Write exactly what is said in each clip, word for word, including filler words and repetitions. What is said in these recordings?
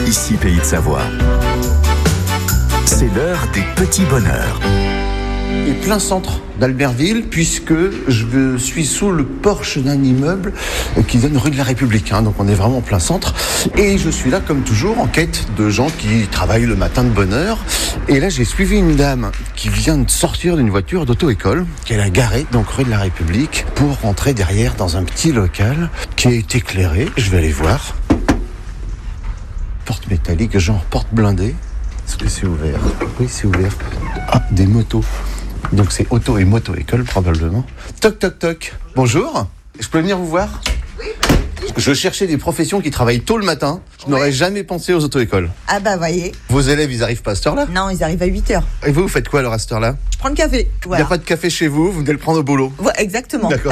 ici Pays de Savoie. C'est l'heure des petits bonheurs. Et plein centre d'Albertville, puisque je suis sous le porche d'un immeuble qui donne rue de la République, hein, donc on est vraiment en plein centre. Et je suis là, comme toujours, en quête de gens qui travaillent le matin de bonne heure. Et là, j'ai suivi une dame qui vient de sortir d'une voiture d'auto-école, qu'elle a garée, donc rue de la République, pour rentrer derrière dans un petit local qui est éclairé. Je vais aller voir. Porte métallique, genre porte blindée. Est-ce que c'est ouvert ? Oui, c'est ouvert. Ah, des motos. Donc c'est auto et moto-école probablement. Toc, toc, toc. Bonjour. Je peux venir vous voir ? Oui. Je cherchais des professions qui travaillent tôt le matin. Je ouais. n'aurais jamais pensé aux auto-écoles. Ah bah voyez. Vos élèves, ils arrivent pas à cette heure-là ? Non, ils arrivent à huit heures. Et vous, vous faites quoi alors à cette heure-là ? Je prends le café. Il voilà. n'y a pas de café chez vous, vous venez le prendre au boulot ? Ouais, exactement. D'accord.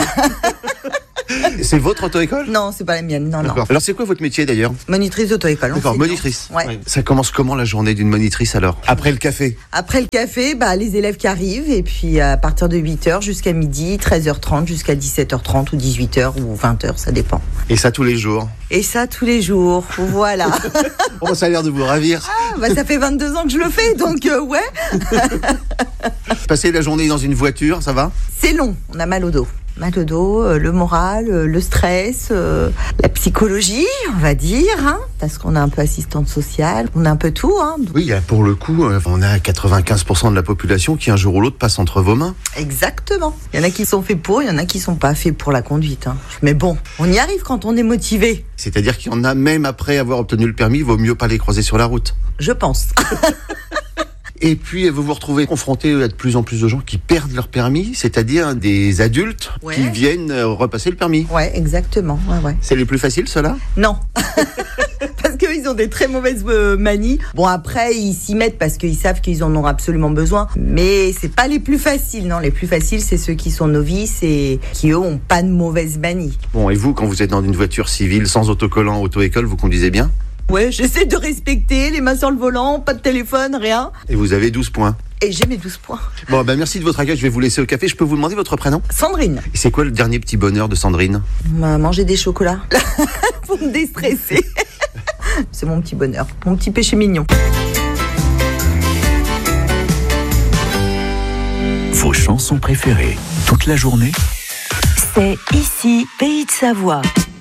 C'est votre auto-école ? Non, c'est pas la mienne, non, D'accord. non. Alors c'est quoi votre métier d'ailleurs ? Monitrice d'auto-école. D'accord, monitrice. Ouais. Ça commence comment la journée d'une monitrice alors ? Après le café ? Après le café, bah, les élèves qui arrivent, et puis à partir de huit heures jusqu'à midi, treize heures trente jusqu'à dix-sept heures trente ou dix-huit heures ou vingt heures, ça dépend. Et ça tous les jours ? Et ça tous les jours, voilà. Bon, ça a l'air de vous ravir. Ah, bah, ça fait vingt-deux ans que je le fais, donc euh, ouais. Passer la journée dans une voiture, ça va ? C'est long, on a mal au dos. Mal au dos, euh, le moral, euh, le stress, euh, la psychologie, on va dire, hein, parce qu'on a un peu assistante sociale, on a un peu tout. Hein. Oui, pour le coup, on a quatre-vingt-quinze pour cent de la population qui un jour ou l'autre passe entre vos mains. Exactement. Il y en a qui sont faits pour, il y en a qui sont pas faits pour la conduite. Hein. Mais bon, on y arrive quand on est motivé. C'est-à-dire qu'il y en a même après avoir obtenu le permis, il vaut mieux pas les croiser sur la route. Je pense. Et puis, vous vous retrouvez confronté à de plus en plus de gens qui perdent leur permis, c'est-à-dire des adultes ouais. qui viennent repasser le permis. Ouais, exactement. Ouais, ouais. C'est les plus faciles, ceux-là ? Non. Parce qu'ils ont des très mauvaises euh, manies. Bon, après, ils s'y mettent parce qu'ils savent qu'ils en ont absolument besoin. Mais c'est pas les plus faciles, non. Les plus faciles, c'est ceux qui sont novices et qui, eux, ont pas de mauvaises manies. Bon, et vous, quand vous êtes dans une voiture civile, sans autocollant, auto-école, vous conduisez bien ? Ouais, j'essaie de respecter, les mains sur le volant, pas de téléphone, rien. Et vous avez douze points. Et j'ai mes douze points. Bon, ben merci de votre accueil, je vais vous laisser au café. Je peux vous demander votre prénom ? Sandrine. Et c'est quoi le dernier petit bonheur de Sandrine ? M'a manger des chocolats. Pour me déstresser. C'est mon petit bonheur, mon petit péché mignon. Vos chansons préférées, toute la journée ? C'est ici, Pays de Savoie.